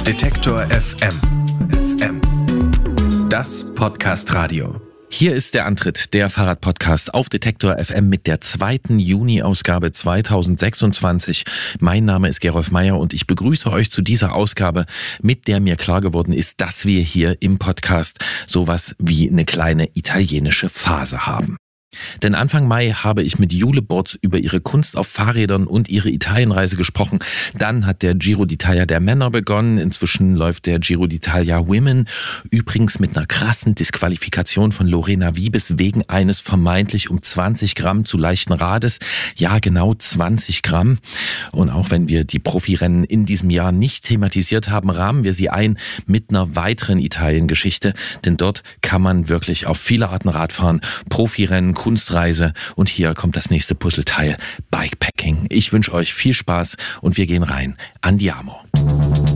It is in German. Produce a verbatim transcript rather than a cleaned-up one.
Detektor F M. F M. Das Podcast-Radio. Hier ist der Antritt, der Fahrrad-Podcast auf Detektor F M mit der zweiten Juni-Ausgabe zweitausendsechsundzwanzig. Mein Name ist Gerolf Meyer und ich begrüße euch zu dieser Ausgabe, mit der mir klar geworden ist, dass wir hier im Podcast sowas wie eine kleine italienische Phase haben. Denn Anfang Mai habe ich mit Jule Borz über ihre Kunst auf Fahrrädern und ihre Italienreise gesprochen. Dann hat der Giro d'Italia der Männer begonnen. Inzwischen läuft der Giro d'Italia Women. Übrigens mit einer krassen Disqualifikation von Lorena Wiebes wegen eines vermeintlich um zwanzig Gramm zu leichten Rades. Ja, genau zwanzig Gramm. Und auch wenn wir die Profirennen in diesem Jahr nicht thematisiert haben, rahmen wir sie ein mit einer weiteren Italien-Geschichte. Denn dort kann man wirklich auf viele Arten Rad fahren. Profirennen, Kunstreise und hier kommt das nächste Puzzleteil, Bikepacking. Ich wünsche euch viel Spaß und wir gehen rein. Andiamo.